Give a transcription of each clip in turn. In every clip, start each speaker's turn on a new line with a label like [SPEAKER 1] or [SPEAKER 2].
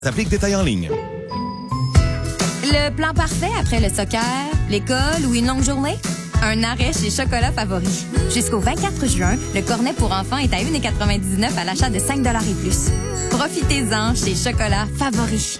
[SPEAKER 1] S'applique détail en ligne.
[SPEAKER 2] Le plan parfait après le soccer, l'école ou une longue journée? Un arrêt chez Chocolat Favori. Jusqu'au 24 juin, le cornet pour enfants est à 1,99 à l'achat de 5 $ et plus. Profitez-en chez Chocolat Favori.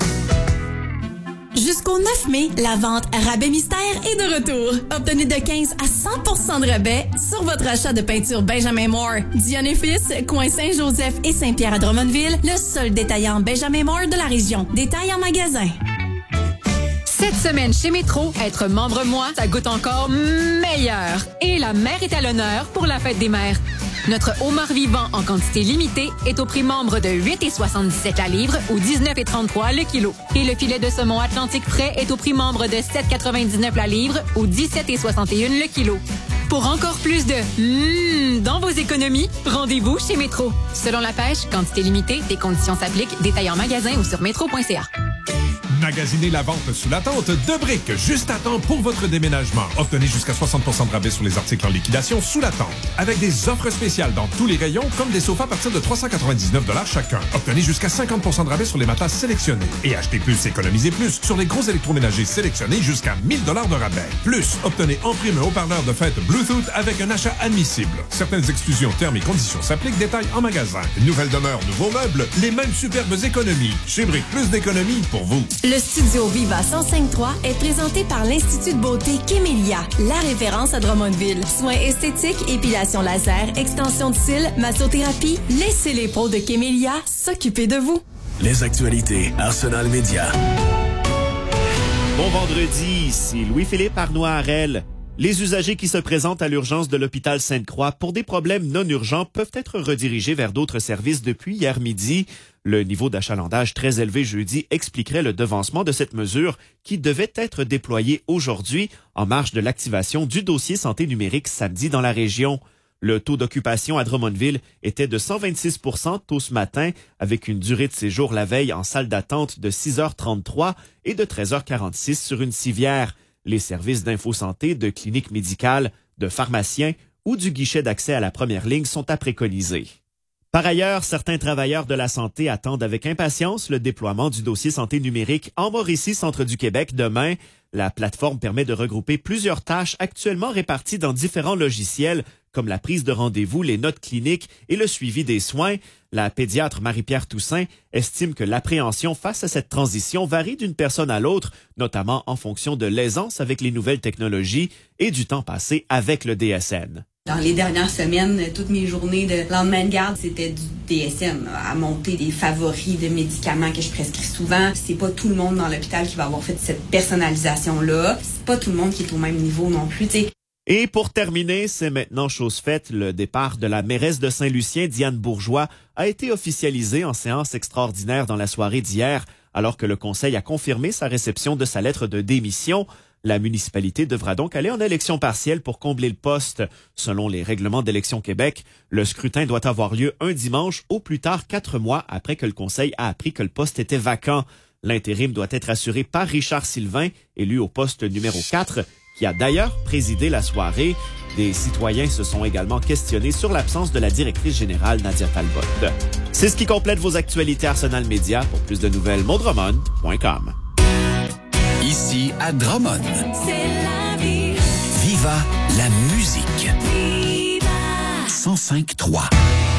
[SPEAKER 3] Jusqu'au 9 mai, la vente Rabais Mystère est de retour. Obtenez de 15 à 100% de rabais sur votre achat de peinture Benjamin Moore. Dion et Fils, coin Saint-Joseph et Saint-Pierre à Drummondville, le seul détaillant Benjamin Moore de la région. Détail en magasin.
[SPEAKER 4] Cette semaine chez Métro, être membre moi, ça goûte encore meilleur. Et la mère est à l'honneur pour la fête des mères. Notre homard vivant en quantité limitée est au prix membre de 8,77 la livre ou 19,33 le kilo. Et le filet de saumon Atlantique frais est au prix membre de 7,99 la livre ou 17,61 le kilo. Pour encore plus de dans vos économies, rendez-vous chez Métro. Selon la pêche, quantité limitée, des conditions s'appliquent, détail en magasin ou sur métro.ca.
[SPEAKER 5] Magasinez la vente sous la tente de Brick, juste à temps pour votre déménagement. Obtenez jusqu'à 60% de rabais sur les articles en liquidation sous la tente. Avec des offres spéciales dans tous les rayons, comme des sofas à partir de 399 $ chacun. Obtenez jusqu'à 50% de rabais sur les matelas sélectionnés. Et achetez plus, économisez plus sur les gros électroménagers sélectionnés jusqu'à 1 000 $ de rabais. Plus, obtenez en prime un haut-parleur de fête Bluetooth avec un achat admissible. Certaines exclusions, termes et conditions s'appliquent. Détail en magasin. Nouvelle demeure, nouveaux meubles, les mêmes superbes économies. Chez Brick, plus d'économies pour vous.
[SPEAKER 3] Le studio Viva 105.3 est présenté par l'Institut de beauté Kémélia, la référence à Drummondville. Soins esthétiques, épilation laser, extension de cils, massothérapie. Laissez les pros de Kémélia s'occuper de vous.
[SPEAKER 6] Les actualités Arsenal Média.
[SPEAKER 7] Bon vendredi, ici Louis-Philippe Arnois-Harel. Les usagers qui se présentent à l'urgence de l'hôpital Sainte-Croix pour des problèmes non urgents peuvent être redirigés vers d'autres services depuis hier midi. Le niveau d'achalandage très élevé jeudi expliquerait le devancement de cette mesure qui devait être déployée aujourd'hui en marge de l'activation du dossier santé numérique samedi dans la région. Le taux d'occupation à Drummondville était de 126 % tôt ce matin, avec une durée de séjour la veille en salle d'attente de 6h33 et de 13h46 sur une civière. Les services d'infosanté, de clinique médicale, de pharmaciens ou du guichet d'accès à la première ligne sont à préconiser. Par ailleurs, certains travailleurs de la santé attendent avec impatience le déploiement du dossier santé numérique en Mauricie, centre du Québec, demain. La plateforme permet de regrouper plusieurs tâches actuellement réparties dans différents logiciels, comme la prise de rendez-vous, les notes cliniques et le suivi des soins. La pédiatre Marie-Pierre Toussaint estime que l'appréhension face à cette transition varie d'une personne à l'autre, notamment en fonction de l'aisance avec les nouvelles technologies et du temps passé avec le DSN.
[SPEAKER 8] Dans les dernières semaines, toutes mes journées de lendemain de garde, c'était du DSN, à monter des favoris de médicaments que je prescris souvent. C'est pas tout le monde dans l'hôpital qui va avoir fait cette personnalisation-là. C'est pas tout le monde qui est au même niveau non plus, t'sais.
[SPEAKER 7] Et pour terminer, c'est maintenant chose faite. Le départ de la mairesse de Saint-Lucien, Diane Bourgeois, a été officialisé en séance extraordinaire dans la soirée d'hier, alors que le conseil a confirmé sa réception de sa lettre de démission. La municipalité devra donc aller en élection partielle pour combler le poste. Selon les règlements d'Élection Québec, le scrutin doit avoir lieu un dimanche, au plus tard 4 mois après que le conseil a appris que le poste était vacant. L'intérim doit être assuré par Richard Sylvain, élu au poste numéro 4, qui a d'ailleurs présidé la soirée. Des citoyens se sont également questionnés sur l'absence de la directrice générale Nadia Talbot. C'est ce qui complète vos actualités Arsenal Média. Pour plus de nouvelles, mondromon.com.
[SPEAKER 6] Ici à Drummond.
[SPEAKER 3] C'est la vie.
[SPEAKER 6] Viva la musique.
[SPEAKER 3] Viva.
[SPEAKER 6] 105.3.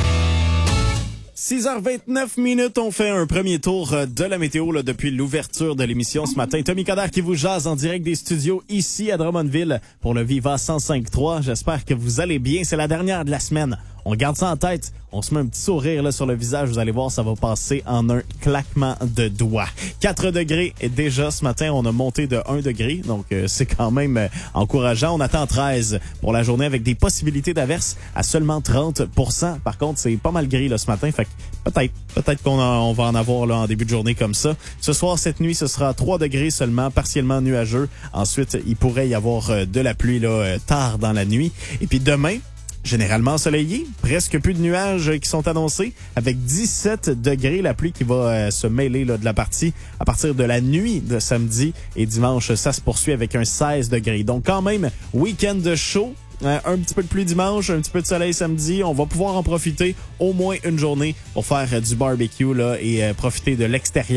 [SPEAKER 1] 6h29, on fait un premier tour de la météo là, depuis l'ouverture de l'émission ce matin. Tommy Coderre qui vous jase en direct des studios ici à Drummondville pour le Viva 105.3. J'espère que vous allez bien. C'est la dernière de la semaine. On garde ça en tête. On se met un petit sourire là, sur le visage. Vous allez voir, ça va passer en un claquement de doigts. 4 degrés et déjà ce matin, on a monté de 1 degré. Donc, c'est quand même encourageant. On attend 13 pour la journée avec des possibilités d'averses à seulement 30%. Par contre, c'est pas mal gris là, ce matin. Fait que peut-être qu'on va en avoir là, en début de journée comme ça. Ce soir, cette nuit, ce sera 3 degrés seulement, partiellement nuageux. Ensuite, il pourrait y avoir de la pluie là, tard dans la nuit. Et puis demain, généralement ensoleillé, presque plus de nuages qui sont annoncés, avec 17 degrés, la pluie qui va se mêler là, de la partie à partir de la nuit de samedi et dimanche, ça se poursuit avec un 16 degrés. Donc quand même, week-end chaud, Un petit peu de pluie dimanche, un petit peu de soleil samedi. On va pouvoir en profiter au moins une journée pour faire du barbecue là, et profiter de l'extérieur.